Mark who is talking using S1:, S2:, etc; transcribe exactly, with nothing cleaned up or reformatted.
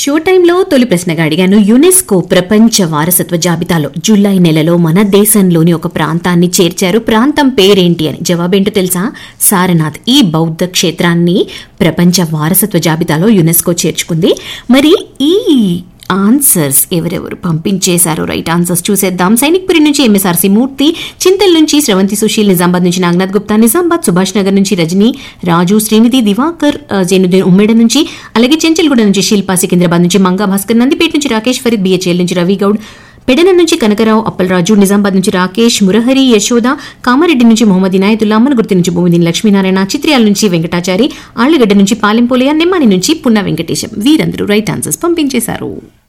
S1: Show టైంలో తొలి ప్రశ్నగా అడిగాను. యునెస్కో ప్రపంచ వారసత్వ జాబితాలో జూలై నెలలో మన దేశంలోని ఒక ప్రాంతాన్ని చేర్చారు. ప్రాంతం పేరేంటి అని. జవాబేంటో తెలుసా? సారనాథ్. ఈ బౌద్ధ క్షేత్రాన్ని ప్రపంచ వారసత్వ జాబితాలో యునెస్కో చేర్చుకుంది. మరి ఈ ఆన్సర్స్ ఎవరెవరు పంపించేశారు? రైట్ ఆన్సర్స్ చూసేద్దాం. సైనిక్పురి నుంచి ఎంఎస్ఆర్సీ మూర్తి, చింతల్ నుంచి స్రవంతి సుశీల్, నిజామాబాద్ నుంచి నాగనాథ్ గుప్తా, నిజామాబాద్ సుభాష్ నగర్ నుంచి రజనీ రాజు, శ్రీనిధి దివాకర్, జైనుద్దీన్ ఉమ్మేడ నుంచి, అలాగే చెంచల్గూడ నుంచి శిల్పా, సికింద్రాబాద్ నుంచి మంగా భాస్కర్, నందిపేట నుంచి రాకేష్ ఫరీద్, బిహెచ్ఎల్ నుంచి రవి గౌడ్, పెడన నుంచి కనకరావు అప్పలరాజు, నిజామాబాద్ నుంచి రాకేష్, మురహరి, యశోద, కామారెడ్డి నుంచి మొహమ్మద్ ఇనాయతుల్లా, అమ్మనగుర్తి నుంచి భూమిదిని లక్ష్మీనారాయణ, చిత్రియాల నుంచి వెంకటాచారి, ఆళ్లగడ్డ నుంచి పాలెంపోలియా, నెమ్మాని నుంచి పున్న వెంకటేశం. వీరందరూ రైట్ ఆన్సర్స్ పంపించేశారు.